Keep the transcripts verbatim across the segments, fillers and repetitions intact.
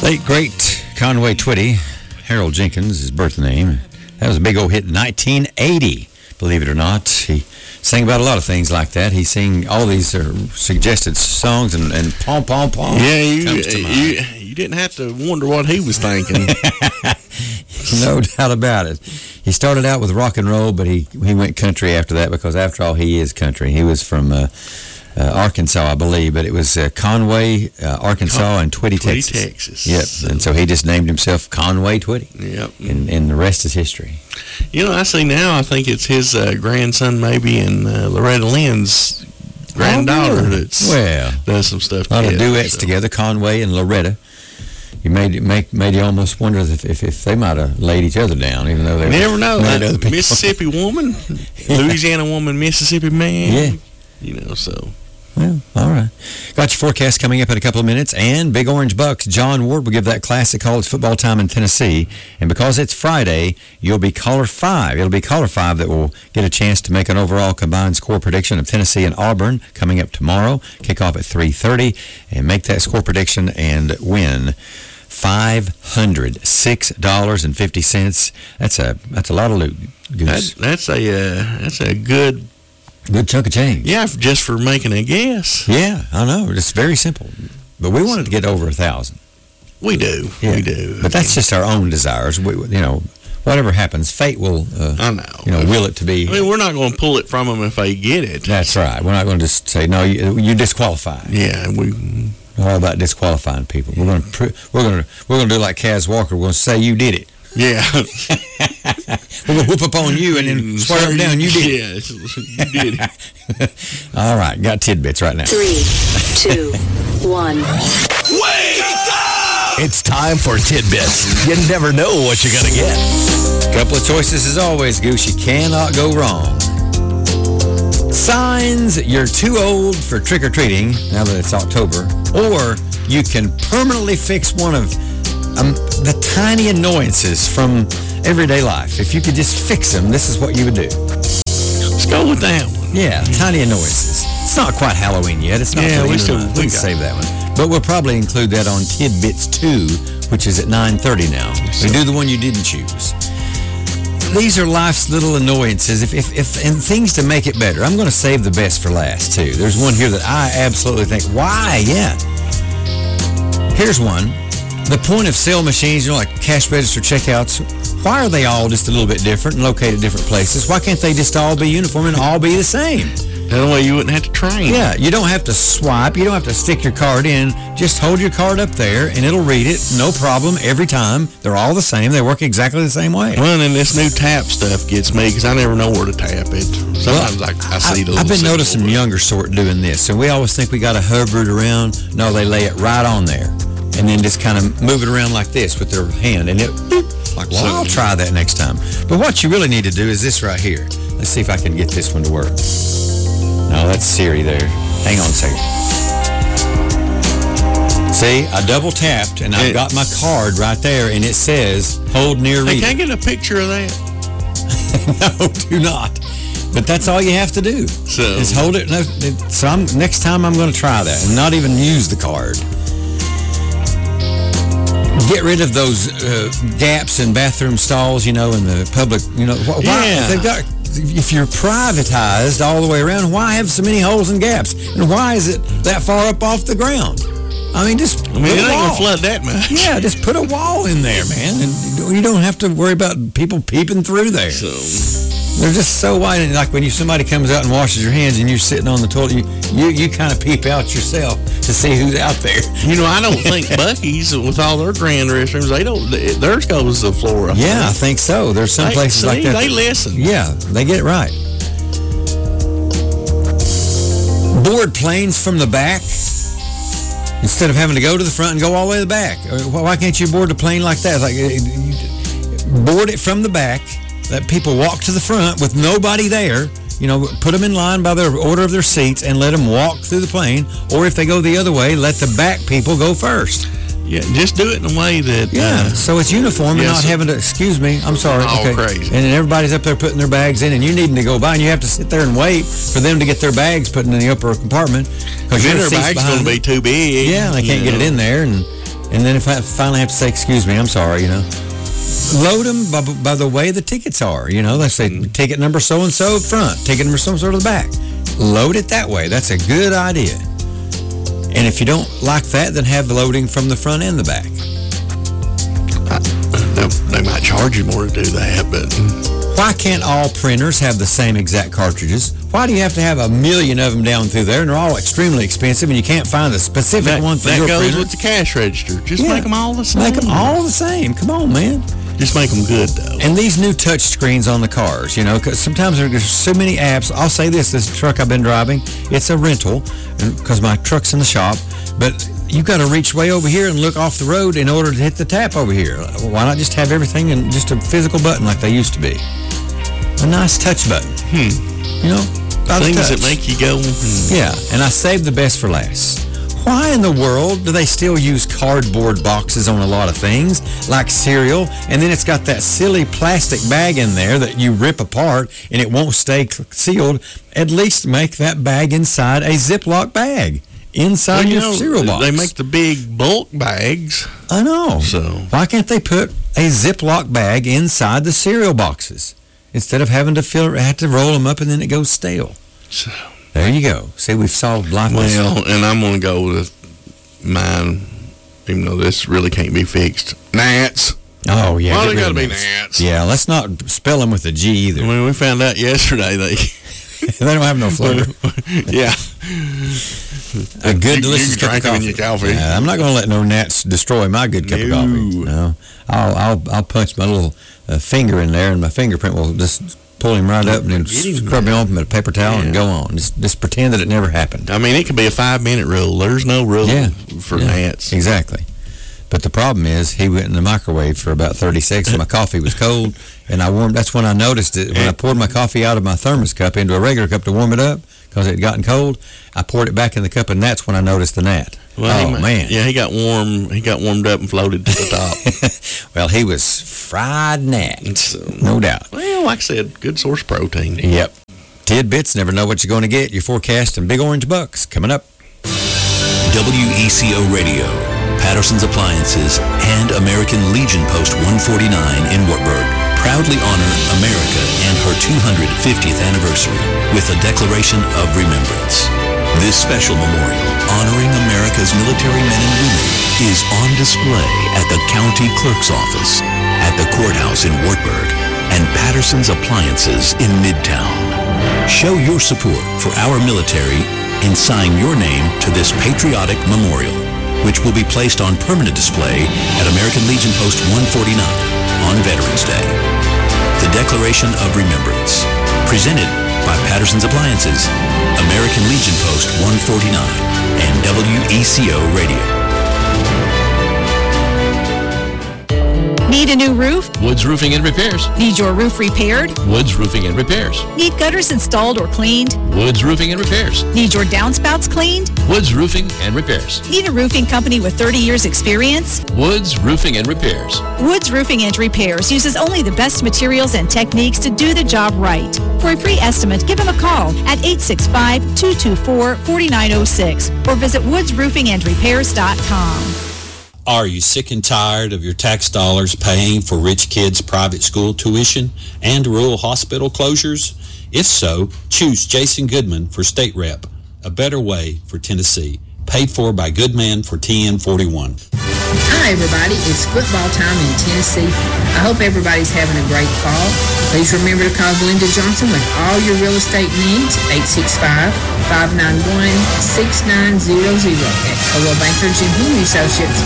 Late, great Conway Twitty, Harold Jenkins, his birth name. That was a big old hit in nineteen eighty, believe it or not. He sang about a lot of things like that. He sang all these uh, suggested songs, and, and pom, pom, pom. Yeah, you, you, you didn't have to wonder what he was thinking. No doubt about it. He started out with rock and roll, but he, he went country after that because, after all, he is country. He was from uh, uh, Arkansas, I believe, but it was uh, Conway, uh, Arkansas, Con- and Twitty, Twitty, Texas. Texas. Yep, So. and so he just named himself Conway Twitty. Yep. And, and the rest is history. You know, I see now, I think it's his uh, grandson maybe and uh, Loretta Lynn's granddaughter oh, really? that's well, does some stuff a lot together, of duets so. together, Conway and Loretta. You made, make, made you almost wonder if, if, if they might have laid each other down, even though they you were never know. married Uh, other people. Mississippi woman, Louisiana woman, Mississippi man. Yeah. You know, so. Well, all right. Got your forecast coming up in a couple of minutes. And Big Orange Bucks, John Ward will give that classic college football time in Tennessee. And because it's Friday, you'll be caller five. It'll be caller five that will get a chance to make an overall combined score prediction of Tennessee and Auburn coming up tomorrow. Kick off at three thirty. And make that score prediction and win five hundred six dollars and fifty cents. That's a that's a lot of loot, Goose. That, that's a uh, that's a good Good chunk of change. yeah just for making a guess. Yeah, I know. It's very simple. But we wanted to get over a thousand. We do. Yeah. We do. But that's just our own desires. We, you know, whatever happens, fate will, uh, I know. you know, will it to be. I mean, we're not going to pull it from them if they get it. That's right. We're not going to just say, no, you, you disqualify. Yeah, we. We're all about disqualifying people. We're going to pr- we're going to we're going to do like Kaz Walker. We're going to say you did it. Yeah. We're going to whoop up on you and then swear them down. You did it. Yeah, you did it. All right. Got tidbits right now. Three, two, one. Wake up! It's time for tidbits. You never know what you're going to get. Couple of choices as always, Goose. You cannot go wrong. Signs you're too old for trick-or-treating now that it's October, or you can permanently fix one of um, the tiny annoyances from everyday life. If you could just fix them, this is what you would do. Let's go with that one. Yeah, tiny annoyances. It's not quite Halloween yet. It's not. Yeah, till the we end of still- the month. we We can got- save that one. But we'll probably include that on Tidbits two, which is at nine thirty now. We do the one you didn't choose. These are life's little annoyances, if, if, if, and things to make it better. I'm going to save the best for last, too. There's one here that I absolutely think, why? Yeah. Here's one. The point of sale machines, you know, like cash register checkouts, why are they all just a little bit different and located different places? Why can't they just all be uniform and all be the same? That way you wouldn't have to train. Yeah, you don't have to swipe. You don't have to stick your card in. Just hold your card up there, and it'll read it. No problem every time. They're all the same. They work exactly the same way. Well, and then this new tap stuff gets me because I never know where to tap it. Sometimes Well, I, I see the little I've been symbol, noticing but- younger sort doing this, and we always think we got to hover it around. No, they lay it right on there, and then just kind of move it around like this with their hand, and it, like, well, So- I'll try that next time. But what you really need to do is this right here. Let's see if I can get this one to work. No, that's Siri there. Hang on a second. See, I double tapped, and I've It- got my card right there, and it says, hold near Hey, reader. can I get a picture of that? No, do not. But that's all you have to do. So- is hold it. No, it- So I'm, next time I'm going to try that and not even use the card. Get rid of those uh, gaps in bathroom stalls, you know, in the public, you know. Why, Yeah. if they've got, if you're privatized all the way around, why have so many holes and gaps? And why is it that far up off the ground? I mean, just I mean, put it a ain't going wall. to flood that much. Yeah, just put a wall in there, man, and you don't have to worry about people peeping through there. So, They're just so wide, and like when you somebody comes out and washes your hands and you're sitting on the toilet, you you, you kind of peep out yourself to see who's out there. you know, I don't think Buc-ee's, with all their grand restrooms, they don't, theirs goes to the floor. I Yeah, I think. think so. There's some They- places see, like that. they that- listen. Yeah, they get it right. Board planes from the back. Instead of having to go to the front and go all the way to the back. Why can't you board the plane like that? Like, board it from the back. Let people walk to the front with nobody there. You know, put them in line by their order of their seats and let them walk through the plane. Or if they go the other way, let the back people go first. Yeah, just do it in a way that... Yeah, Uh, so it's uniform and yeah, not so- having to, excuse me, I'm sorry. All okay. crazy. And then everybody's up there putting their bags in, and you needing to go by, and you have to sit there and wait for them to get their bags put in the upper compartment. Because then your their seat's bag's going to behind be too big. them. Yeah, they you can't get it know. in there, and And then if I finally have to say, excuse me, I'm sorry, you know. Load them by, by the way the tickets are, you know. They say mm-hmm. ticket number so-and-so front, ticket number so-and-so to the back. Load it that way. That's a good idea. And if you don't like that, then have the loading from the front and the back. I, they, they might charge you more to do that, but... Why can't all printers have the same exact cartridges? Why do you have to have a million of them down through there, and they're all extremely expensive, and you can't find the specific that, one for that your goes printer? With the cash register. Just yeah. make them all the same. Make them all the same. Come on, man. Just make them good, though. And these new touch screens on the cars, you know, because sometimes there's so many apps. I'll say this, this truck I've been driving, it's a rental because my truck's in the shop, but you've got to reach way over here and look off the road in order to hit the tap over here. Why not just have everything in just a physical button like they used to be? A nice touch button. Hmm. You know? Things touch. that make you go, hmm. Yeah, and I saved the best for last. Why in the world do they still use cardboard boxes on a lot of things, like cereal, and then it's got that silly plastic bag in there that you rip apart and it won't stay sealed? At least make that bag inside a Ziploc bag, inside well, you your know, cereal box. They make the big bulk bags. I know. So why can't they put a Ziploc bag inside the cereal boxes instead of having to fill, have to roll them up and then it goes stale? So... There you go. See, we've solved life. Well, and I'm going to go with mine, even though this really can't be fixed. Gnats. Oh, yeah. Well, they got to be gnats. Yeah, let's not spell them with a G either. I mean, we found out yesterday they... they don't have no flavor. Yeah. A good, you, delicious you cup of coffee. In your coffee. Yeah, I'm not going to let no gnats destroy my good cup no. of coffee. No. I'll, I'll, I'll punch my little uh, finger in there, and my fingerprint will just... pull him right up and then scrub him off with a paper towel yeah. and go on. Just, just pretend that it never happened. I mean, it could be a five-minute rule. There's no rule yeah. for yeah. gnats. Exactly. But the problem is he went in the microwave for about thirty seconds and my coffee was cold, and I warmed. That's when I noticed it. When I poured my coffee out of my thermos cup into a regular cup to warm it up because it had gotten cold, I poured it back in the cup, and that's when I noticed the gnat. Well, oh, he, man. Yeah, he got warm. He got warmed up and floated to the top. Well, he was fried gnat, so, no doubt. Well, like I said, good source of protein. Yep. Tidbits, never know what you're going to get. Your forecast and Big Orange Bucks coming up. W E C O Radio, Patterson's Appliances, and American Legion Post one forty-nine in Wartburg proudly honor America and her two hundred fiftieth anniversary with a declaration of remembrance. This special memorial honoring America's military men and women is on display at the County Clerk's Office, at the Courthouse in Wartburg, and Patterson's Appliances in Midtown. Show your support for our military and sign your name to this patriotic memorial, which will be placed on permanent display at American Legion Post one forty-nine on Veterans Day. The Declaration of Remembrance, presented by Patterson's Appliances, American Legion Post one forty-nine, and W E C O Radio. Need a new roof? Woods Roofing and Repairs. Need your roof repaired? Woods Roofing and Repairs. Need gutters installed or cleaned? Woods Roofing and Repairs. Need your downspouts cleaned? Woods Roofing and Repairs. Need a roofing company with thirty years experience? Woods Roofing and Repairs. Woods Roofing and Repairs uses only the best materials and techniques to do the job right. For a free estimate, give them a call at eight six five, two two four, four nine zero six or visit woods roofing and repairs dot com. Are you sick and tired of your tax dollars paying for rich kids' private school tuition and rural hospital closures? If so, choose Jason Goodman for State Rep, a better way for Tennessee. Paid for by Goodman for T N forty-one. Hi, everybody. It's football time in Tennessee. I hope everybody's having a great fall. Please remember to call Glenda Johnson with all your real estate needs, eight six five, five nine one, six nine zero zero at Coldwell Banker Jim Henry Associates.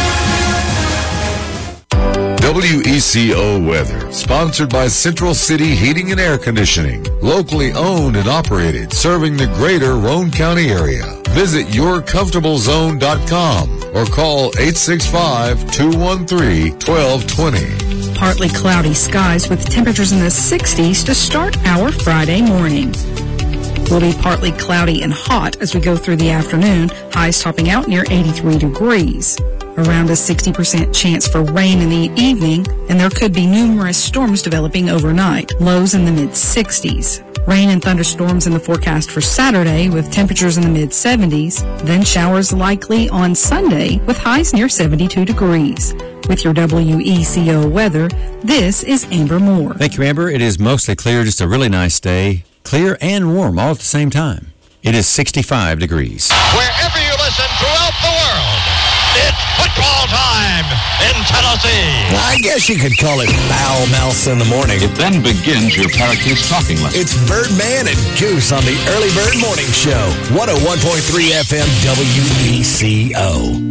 W E C O Weather, sponsored by Central City Heating and Air Conditioning, locally owned and operated, serving the greater Roane County area. Visit your comfortable zone dot com or call eight six five, two one three, one two two zero. Partly cloudy skies with temperatures in the sixties to start our Friday morning. Will be partly cloudy and hot as we go through the afternoon, highs topping out near eighty-three degrees. Around a sixty percent chance for rain in the evening, and there could be numerous storms developing overnight. Lows in the mid-sixties. Rain and thunderstorms in the forecast for Saturday with temperatures in the mid-seventies. Then showers likely on Sunday with highs near seventy-two degrees. With your W E C O weather, this is Amber Moore. Thank you, Amber. It is mostly clear, just a really nice day. Clear and warm all at the same time. It is sixty-five degrees. Wherever you listen throughout the world, it's football time in Tennessee. I guess you could call it foul mouths in the morning. It then begins your parakeet's talking lesson. It's Birdman and Goose on the Early Bird Morning Show. one oh one point three F M W E C O.